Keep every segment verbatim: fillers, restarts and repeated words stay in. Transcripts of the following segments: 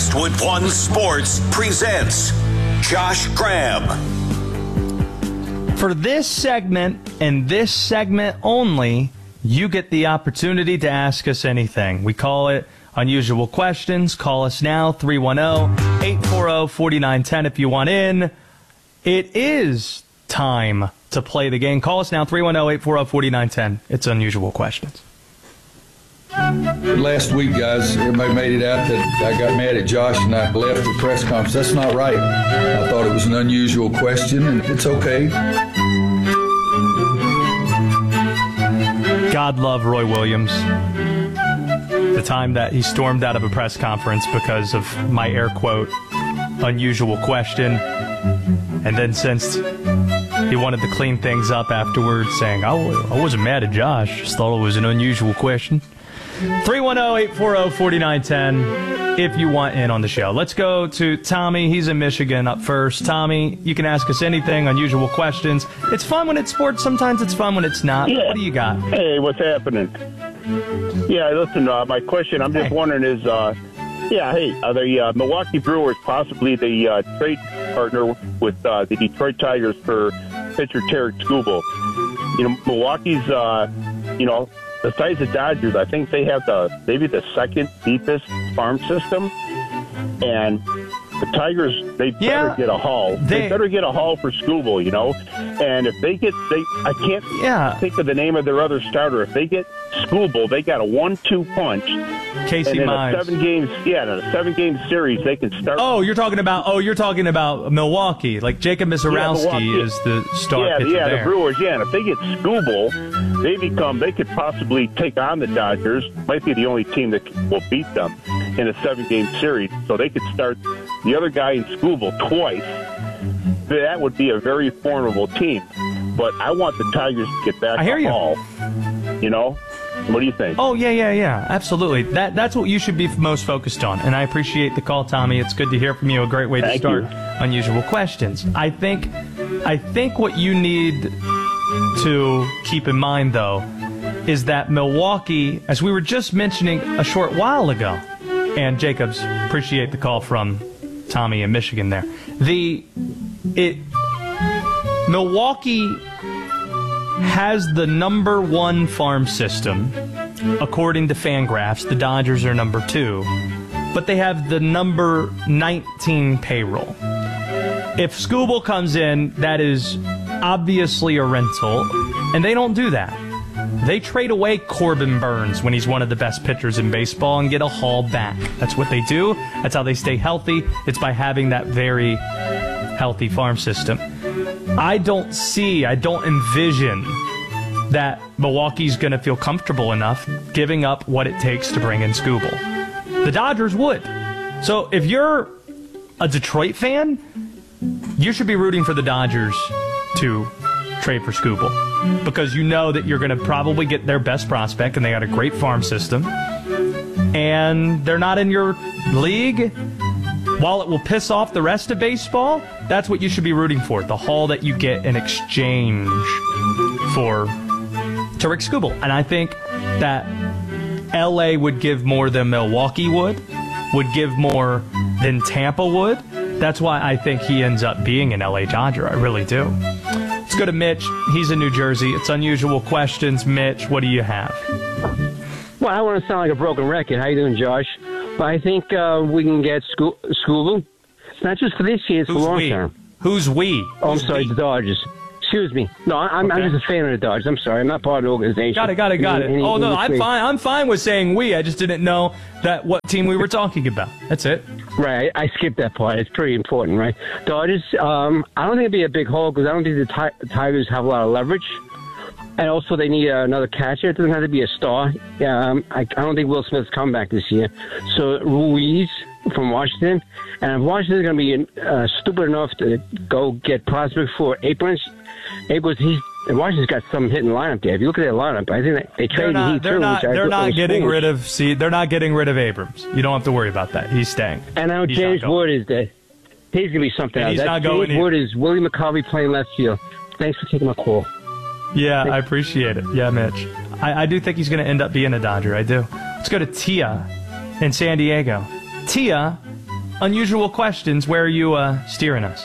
Westwood One Sports presents Josh Graham. For this segment and this segment only, you get the opportunity to ask us anything. We call it Unusual Questions. Call us now, three one zero, eight four zero, four nine one zero if you want in. It is time to play the game. Call us now, three one zero, eight four zero, four nine one zero. It's Unusual Questions. Last week, guys, everybody made it out that I got mad at Josh and I left the press conference. That's not right. I thought it was an unusual question, and it's okay. God love Roy Williams. The time that he stormed out of a press conference because of my air quote, unusual question, and then since he wanted to clean things up afterwards, saying, I wasn't mad at Josh, just thought it was an unusual question. three one zero, eight four zero, four nine one zero if you want in on the show. Let's go to Tommy. He's in Michigan up first. Tommy, you can ask us anything, unusual questions. It's fun when it's sports. Sometimes it's fun when it's not. Yeah. What do you got? Hey, what's happening? Yeah, listen, uh, my question, I'm just hey. wondering is, uh, yeah, hey, are the uh, Milwaukee Brewers possibly the uh, trade partner with uh, the Detroit Tigers for pitcher Tarik Skubal? You know, Milwaukee's, uh, you know, besides the Dodgers, I think they have the maybe the second deepest farm system, and the Tigers, they better yeah, get a haul. They, they better get a haul for Skubal, you know. And if they get, they I can't yeah. think of the name of their other starter. If they get Skubal, they got a one-two punch. Casey and in Mize. a seven games, yeah, in a seven-game series, they can start. Oh, you're talking about. Oh, you're talking about Milwaukee. Like Jacob Mizorowski yeah, is the star yeah, pitcher yeah, there. the Brewers. Yeah, and if they get Skubal, they become. They could possibly take on the Dodgers. Might be the only team that will beat them in a seven-game series. So they could start the other guy in Skubal twice. That would be a very formidable team. But I want the Tigers to get back I hear the you. ball. You know? What do you think? Oh, yeah, yeah, yeah. Absolutely. That That's what you should be most focused on. And I appreciate the call, Tommy. It's good to hear from you. A great way to Thank start you. Unusual Questions. I think, I think what you need to keep in mind, though, is that Milwaukee, as we were just mentioning a short while ago, and Jacobs, appreciate the call from Tommy in Michigan there. The it Milwaukee has the number one farm system, according to Fangraphs. The Dodgers are number two, but they have the number nineteen payroll. If Skubal comes in, that is obviously a rental, and they don't do that. They trade away Corbin Burns when he's one of the best pitchers in baseball and get a haul back. That's what they do. That's how they stay healthy. It's by having that very healthy farm system. I don't see, I don't envision that Milwaukee's going to feel comfortable enough giving up what it takes to bring in Skubal. The Dodgers would. So if you're a Detroit fan, you should be rooting for the Dodgers to trade for Skubal, because you know that you're going to probably get their best prospect, and they got a great farm system, and they're not in your league. While it will piss off the rest of baseball, that's what you should be rooting for, the haul that you get in exchange for Tarik Skubal. And I think that L A would give more than Milwaukee would, would give more than Tampa would. That's why I think he ends up being an L A Dodger. I really do. Let's go to Mitch. He's in New Jersey. It's Unusual Questions. Mitch, what do you have? Well, I want to sound like a broken record. How you doing, Josh? But I think uh, we can get Skubal. It's not just for this year, it's Who's for long we? term. Who's we? Oh, I'm Who's sorry, we? the Dodgers. Excuse me. No, I'm, Okay. I'm just a fan of the Dodgers. I'm sorry. I'm not part of the organization. Got it, got it, got it. Any- any- Oh, no, any I'm trade. fine. I'm fine with saying we. I just didn't know that what team we were talking about. That's it. Right. I, I skipped that part. It's pretty important, right? Dodgers, um, I don't think it'd be a big hole because I don't think the Ti- Tigers have a lot of leverage. And also, they need uh, another catcher. It doesn't have to be a star. Um, I, I don't think Will Smith's come back this year. So Ruiz from Washington. And if Washington's going to be uh, stupid enough to go get prospect for Abrams, Abrams, he's Washington's got some hitting lineup there. If you look at their lineup, I think they, they They're traded not, Heat they're too, not, which I they're thought not was getting foolish. rid of. See, they're not getting rid of Abrams. You don't have to worry about that. He's staying. And now He's James not going. Wood is there. He's going to be something And else. he's That not going James either. Wood is Willie McCovey playing left field. Thanks for taking my call. Yeah, I appreciate it. Yeah, Mitch. I, I do think he's going to end up being a Dodger. I do. Let's go to Tia in San Diego. Tia, unusual questions. Where are you uh, steering us?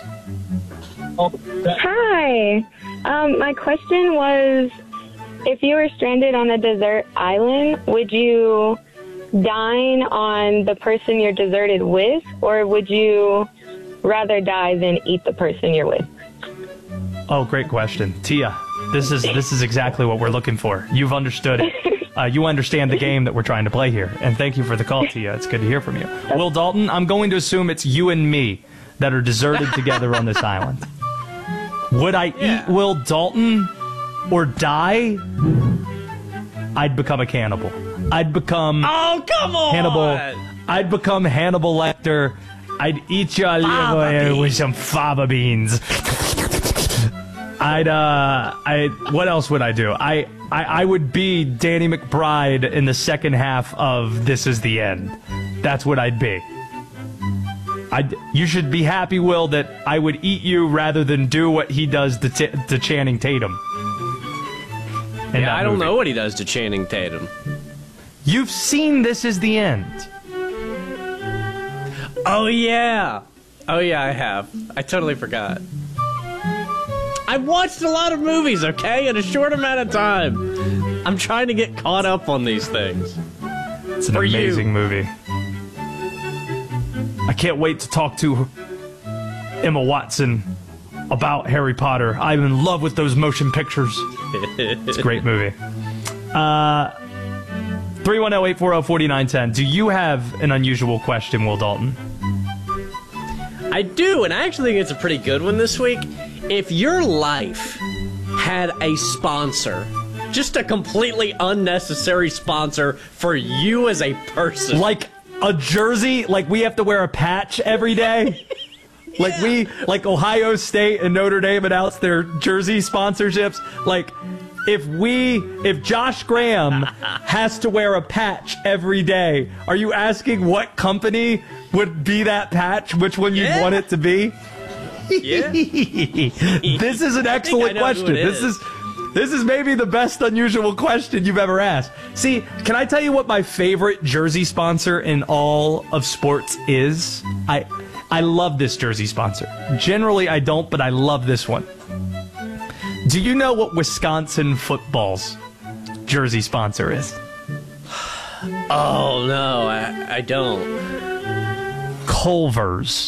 Hi. Um, my question was, if you were stranded on a desert island, would you dine on the person you're deserted with, or would you rather die than eat the person you're with? Oh, great question. Tia, this is this is exactly what we're looking for. You've understood it. Uh, you understand the game that we're trying to play here. And thank you for the call, Tia. It's good to hear from you. Will Dalton, I'm going to assume it's you and me that are deserted together on this island. Would I Yeah. eat Will Dalton or die? I'd become a cannibal. I'd become Oh, come on! Hannibal. I'd become Hannibal Lecter. I'd eat your liver with some fava beans. I'd, uh, I, what else would I do? I, I, I would be Danny McBride in the second half of This Is the End. That's what I'd be. I'd, you should be happy, Will, that I would eat you rather than do what he does to, t- to Channing Tatum. in Yeah, that I don't movie. know what he does to Channing Tatum. You've seen This Is the End. Oh, yeah. Oh, yeah, I have. I totally forgot. I've watched a lot of movies, okay, in a short amount of time. I'm trying to get caught up on these things. It's an For you. amazing movie. I can't wait to talk to Emma Watson about Harry Potter. I'm in love with those motion pictures. It's a great movie. Uh, three one zero, eight four zero, four nine one zero. Do you have an unusual question, Will Dalton? I do, and I actually think it's a pretty good one this week. If your life had a sponsor, just a completely unnecessary sponsor for you as a person. Like a jersey? Like we have to wear a patch every day? Like we, like Ohio State and Notre Dame announced their jersey sponsorships. Like if we, if Josh Graham has to wear a patch every day, are you asking what company would be that patch? Which one you'd Yeah. want it to be? Yeah. This is an excellent know who question. it This is. is this is maybe the best unusual question you've ever asked. See, can I tell you what my favorite jersey sponsor in all of sports is? I I love this jersey sponsor. Generally I don't, but I love this one. Do you know what Wisconsin football's jersey sponsor is? Oh, no, I, I don't. Culver's.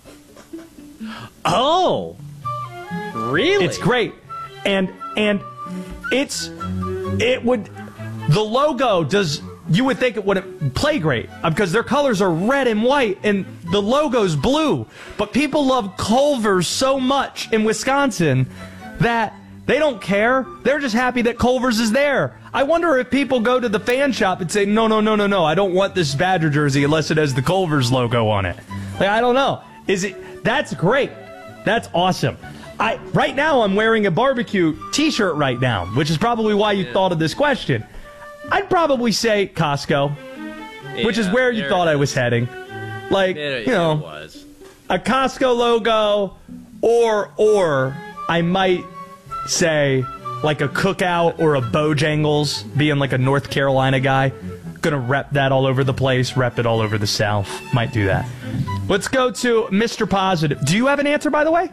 Oh, really? It's great. And and it's it would the logo does you would think it wouldn't play great because their colors are red and white and the logo's blue. But people love Culver's so much in Wisconsin that they don't care. They're just happy that Culver's is there. I wonder if people go to the fan shop and say, no, no, no, no, no, I don't want this Badger jersey unless it has the Culver's logo on it. Like, I don't know. Is it? That's great. That's awesome. I right now I'm wearing a barbecue t-shirt right now, which is probably why you thought of this question. I'd probably say Costco, which is Yeah, where you there thought it I was is. heading. Like, It, you know, it was. a Costco logo, or or I might say like a Cookout or a Bojangles, being like a North Carolina guy. Gonna rep that all over the place, rep it all over the South. Might do that. Let's go to Mister Positive. Do you have an answer, by the way?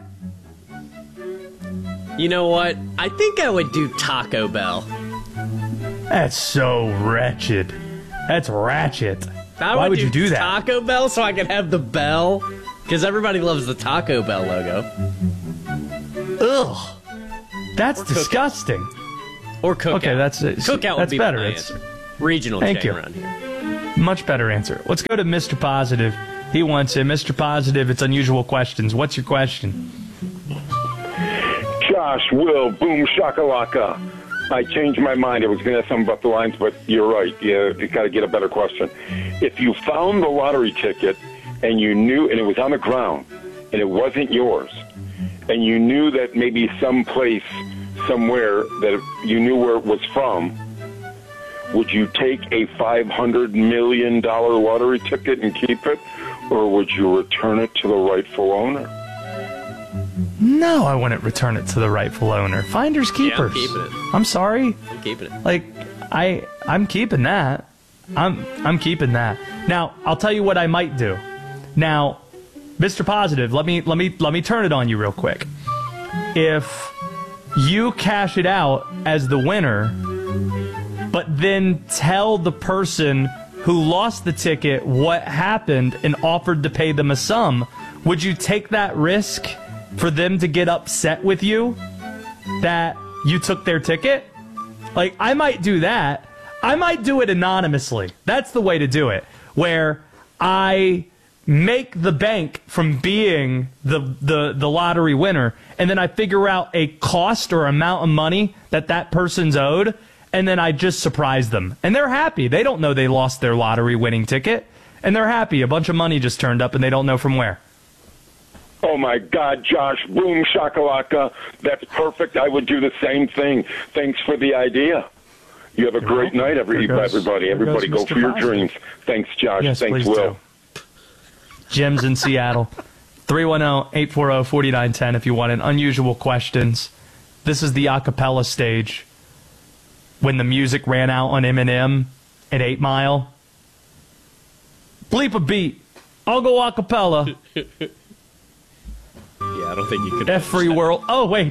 You know what? I think I would do Taco Bell. That's so wretched. That's ratchet. I Why would you do that? Taco Bell so I could have the bell? Because everybody loves the Taco Bell logo. Ugh. That's Cookout. disgusting. Or Cookout. Okay, that's uh, Cookout would that's be better. my It's answer. Regional Thank chain you. around here. much better answer. Let's go to Mister Positive. He wants it. Mister Positive, it's unusual questions. What's your question? Josh, Will, boom, shakalaka. I changed my mind. I was going to have something about the lines, but you're right. Yeah, you got to get a better question. If you found the lottery ticket and you knew, and it was on the ground, and it wasn't yours, and you knew that maybe someplace, somewhere, that you knew where it was from, would you take a five hundred million dollars lottery ticket and keep it, or would you return it to the rightful owner? No, I wouldn't return it to the rightful owner. Finders keepers. Yeah, I'm keeping it. I'm sorry. I'm keeping it. Like, I, I'm keeping that. I'm, I'm keeping that. Now, I'll tell you what I might do. Now, Mister Positive, let me let me let me turn it on you real quick. If you cash it out as the winner, but then tell the person who lost the ticket what happened and offered to pay them a sum, would you take that risk for them to get upset with you that you took their ticket? Like, I might do that. I might do it anonymously. That's the way to do it, where I make the bank from being the, the, the lottery winner, and then I figure out a cost or amount of money that that person's owed, and then I just surprise them. And they're happy. They don't know they lost their lottery winning ticket, and they're happy. A bunch of money just turned up, and they don't know from where. Oh, my God, Josh. Boom, shakalaka. That's perfect. I would do the same thing. Thanks for the idea. You have a great night, every, There goes- everybody. there Everybody goes go Mister for your Positive. dreams. Thanks, Josh. Yes, Thanks, please Will. do. Jim's in Seattle. three one zero, eight four zero, four nine one zero if you want an unusual questions. This is the a cappella stage. When the music ran out on Eminem at eight mile. Bleep a beat. I'll go a cappella. Yeah, I don't think you could. F free world. Oh, wait.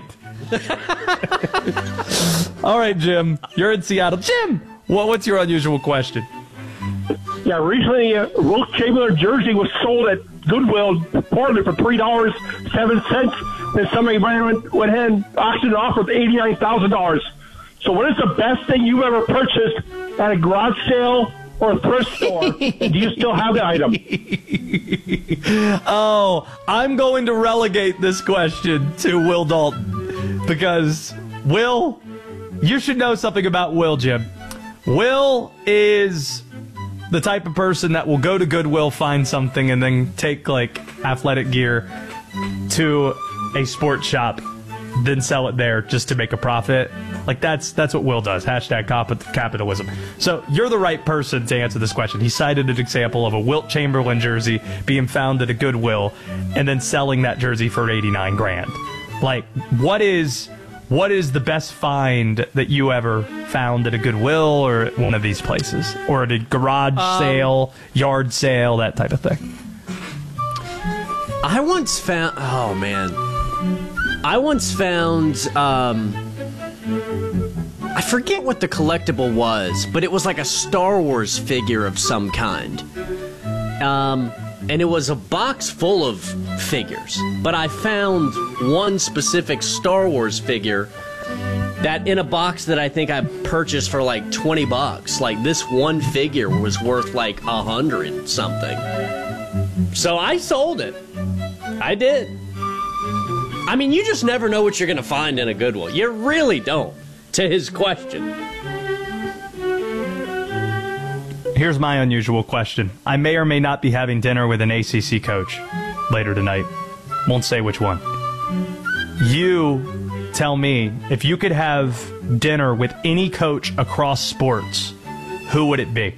All right, Jim. You're in Seattle. Jim, what, what's your unusual question? Yeah, recently, uh, Wilt Chamberlain jersey was sold at Goodwill, Portland, for three dollars and seven cents. Then somebody went, went ahead and auctioned it off with eighty-nine thousand dollars. So what is the best thing you've ever purchased at a garage sale or a thrift store? And do you still have the item? Oh, I'm going to relegate this question to Will Dalton because, Will, you should know something about Will, Jim. Will is the type of person that will go to Goodwill, find something, and then take, like, athletic gear to a sports shop, then sell it there just to make a profit. Like, that's that's what Will does. Hashtag cap- capitalism. So you're the right person to answer this question. He cited an example of a Wilt Chamberlain jersey being found at a Goodwill and then selling that jersey for eighty-nine grand. Like, what is what is the best find that you ever found at a Goodwill or at one of these places? Or at a garage Um, sale, yard sale, that type of thing? I once found. Oh man, I once found. Um, I forget what the collectible was, but it was like a Star Wars figure of some kind. Um, and it was a box full of figures. But I found one specific Star Wars figure that in a box that I think I purchased for like twenty bucks. Like, this one figure was worth like a hundred something. So I sold it. I did. I mean, you just never know what you're going to find in a Goodwill. You really don't. To his question. Here's my unusual question. I may or may not be having dinner with an A C C coach later tonight. Won't say which one. You tell me, if you could have dinner with any coach across sports, who would it be?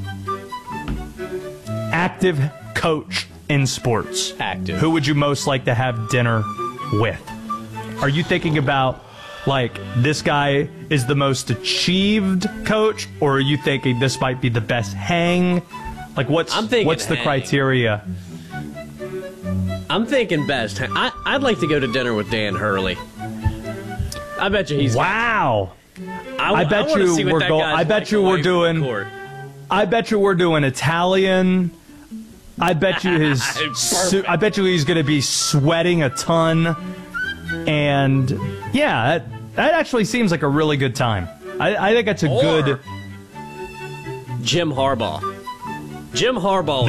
Active coach in sports. Active. Who would you most like to have dinner with? Are you thinking about, like, this guy is the most achieved coach, or are you thinking this might be the best hang? Like, what's I'm thinking what's the hang. criteria? I'm thinking best. I, I'd like to go to dinner with Dan Hurley. I bet you he's. Wow. I, I bet wanna you see what we're that go- guy's I bet like you we're away from the doing- court. I bet you we're doing Italian. I bet you his. su- I bet you he's going to be sweating a ton, and yeah, that, that actually seems like a really good time. I, I think that's a Or good. Jim Harbaugh. Jim Harbaugh